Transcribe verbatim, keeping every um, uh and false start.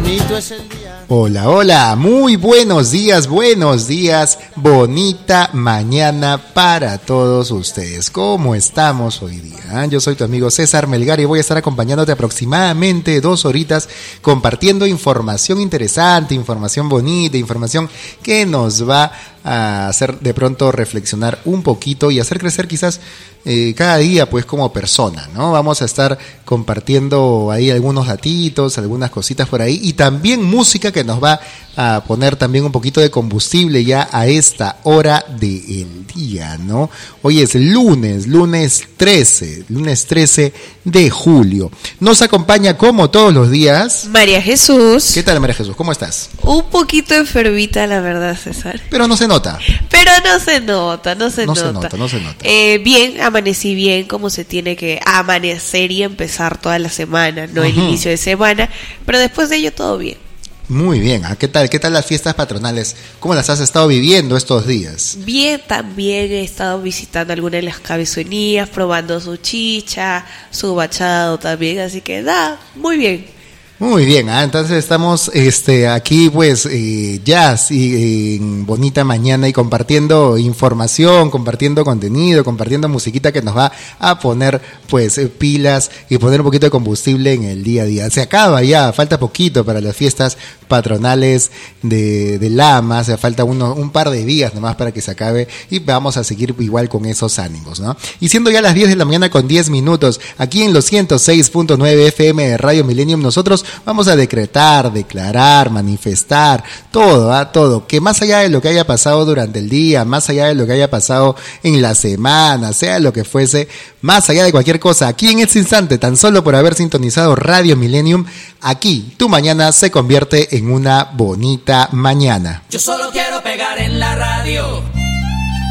bonito es el día. Hola, hola, muy buenos días, buenos días, bonita mañana para todos ustedes. ¿Cómo estamos hoy día? Yo soy tu amigo César Melgar y voy a estar acompañándote aproximadamente dos horitas compartiendo información interesante, información bonita, información que nos va a hacer de pronto reflexionar un poquito y hacer crecer quizás eh, cada día pues como persona, ¿no? Vamos a estar compartiendo ahí algunos datitos, algunas cositas por ahí y también música que nos va a poner también un poquito de combustible ya a esta hora del día, ¿no? Hoy es lunes, lunes trece, lunes trece de julio. Nos acompaña como todos los días María Jesús. ¿Qué tal, María Jesús? ¿Cómo estás? Un poquito enfermita, la verdad, César. Pero no se nota. Pero no se nota, no se no nota. se nota, no se nota. Eh, bien, amanecí bien, como se tiene que amanecer y empezar toda la semana, no uh-huh. el inicio de semana, pero después de ello todo bien. Muy bien, ¿qué tal? ¿Qué tal las fiestas patronales? ¿Cómo las has estado viviendo estos días? Bien, también he estado visitando algunas de las cabezonías, probando su chicha, su bachado también, así que nada, muy bien. Muy bien, ¿eh? Entonces estamos este, aquí pues eh, ya sí, en bonita mañana y compartiendo información, compartiendo contenido, compartiendo musiquita que nos va a poner pues pilas y poner un poquito de combustible en el día a día. Se acaba ya, falta poquito para las fiestas patronales de, de Lama, se falta uno, un par de días nomás para que se acabe y vamos a seguir igual con esos ánimos, ¿no? Y siendo ya las diez de la mañana con diez minutos, aquí en los ciento seis punto nueve F M de Radio Millennium, nosotros vamos a decretar, declarar, manifestar, todo, ¿eh? todo, que más allá de lo que haya pasado durante el día, más allá de lo que haya pasado en la semana, sea lo que fuese, más allá de cualquier cosa, aquí en este instante, tan solo por haber sintonizado Radio Millennium, aquí tu mañana se convierte en una bonita mañana. Yo solo quiero pegar en la radio.